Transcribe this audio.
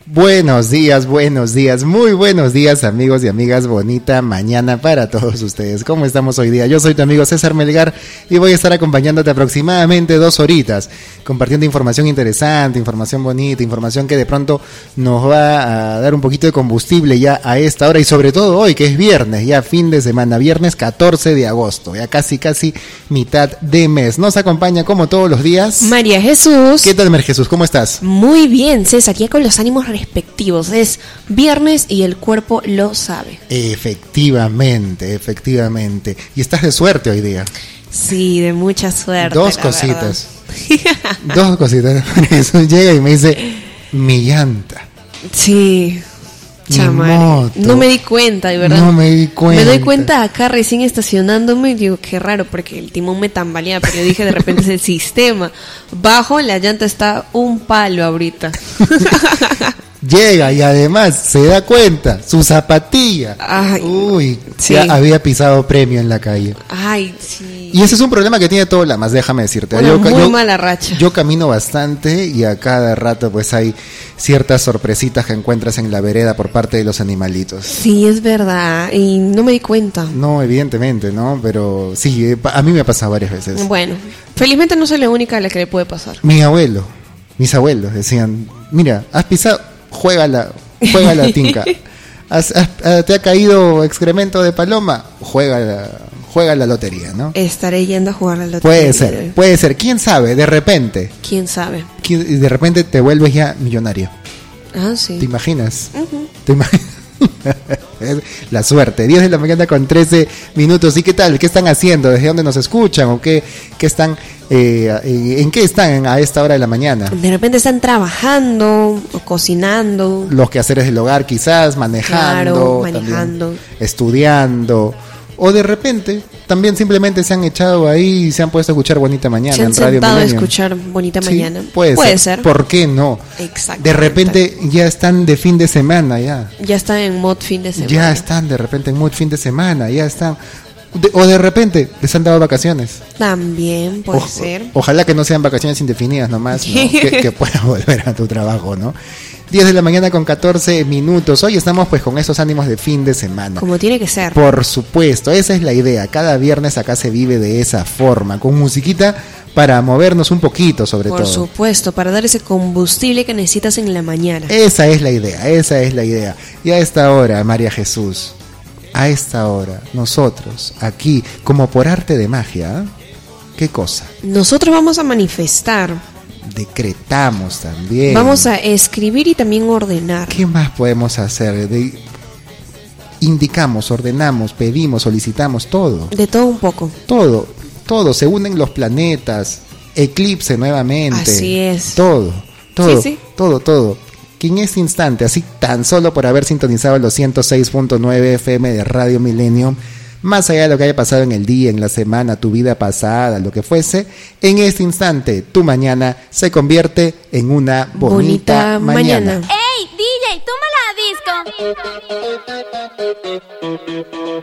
Buenos días, muy buenos días amigos y amigas, bonita mañana para todos ustedes. ¿Cómo estamos hoy día? Yo soy tu amigo César Melgar y voy a estar acompañándote aproximadamente 2 horitas, compartiendo información interesante, información bonita, información que de pronto nos va a dar un poquito de combustible ya a esta hora y sobre todo hoy que es viernes, ya fin de semana, viernes 14 de agosto, ya casi mitad de mes. Nos acompaña como todos los días María Jesús. ¿Qué tal, María Jesús? ¿Cómo estás? Muy bien, César, ya con los ánimos respectivos. Es viernes y el cuerpo lo sabe. Efectivamente. Y estás de suerte hoy día. Sí, de mucha suerte. Dos cositas. Eso llega y me dice, mi llanta. Sí. Chamare. No me di cuenta, de verdad. No me di cuenta. Me doy cuenta acá recién estacionándome y digo, qué raro, porque el timón me tambalea, pero yo dije, de repente es el sistema. Bajo, la llanta está un palo ahorita. Llega y además se da cuenta, su zapatilla. Ay, uy, sí. Ya había pisado premio en la calle. Ay, sí. Y ese es un problema que tiene todo Lamas, déjame decirte. Una muy mala racha. Yo camino bastante y a cada rato pues hay ciertas sorpresitas que encuentras en la vereda por parte de los animalitos. Sí, es verdad, y no me di cuenta. No, evidentemente, ¿no? Pero sí, a mí me ha pasado varias veces. Bueno, felizmente no soy la única a la que le puede pasar. Mis abuelos decían, mira, has pisado, juega la tinca. ¿Te ha caído excremento de paloma? Juega la lotería, ¿no? Estaré yendo a jugar la lotería. Puede ser, quién sabe, de repente. ¿Quién sabe? De repente te vuelves ya millonario. Ah, sí. ¿Te imaginas? Uh-huh. ¿Te imaginas? La suerte, 10 de la mañana con 13 minutos. ¿Y qué tal? ¿Qué están haciendo? ¿Desde dónde nos escuchan? ¿O qué están, en qué están a esta hora de la mañana? De repente están trabajando o cocinando. Los quehaceres del hogar quizás, manejando. También, estudiando. O de repente también simplemente se han echado ahí y se han puesto a escuchar Bonita Mañana en Radio Milenio. Se han sentado a escuchar Bonita Mañana. Puede ser. ¿Por qué no? Exacto. De repente ya están de fin de semana ya. Ya están en mod fin de semana. Ya están de repente en mod fin de semana, ya están. O de repente les han dado vacaciones. También puede ser. Ojalá que no sean vacaciones indefinidas nomás, ¿no? que puedas volver a tu trabajo, ¿no? 10 de la mañana con 14 minutos. Hoy estamos pues con esos ánimos de fin de semana. Como tiene que ser. Por supuesto, esa es la idea. Cada viernes acá se vive de esa forma, con musiquita para movernos un poquito sobre todo. Por supuesto, para dar ese combustible que necesitas en la mañana. Esa es la idea. Y a esta hora, María Jesús, a esta hora, nosotros, aquí, como por arte de magia, ¿qué cosa? Nosotros vamos a manifestar. Decretamos también. Vamos a escribir y también ordenar. ¿Qué más podemos hacer? Indicamos, ordenamos, pedimos, solicitamos, todo. De todo un poco. Todo. Se unen los planetas, eclipse nuevamente. Así es. Todo. Sí. Todo. Que en este instante, así tan solo por haber sintonizado los 106.9 FM de Radio Milenio, más allá de lo que haya pasado en el día, en la semana, tu vida pasada, lo que fuese, en este instante, tu mañana se convierte en una bonita mañana. ¡Ey, DJ, toma la disco!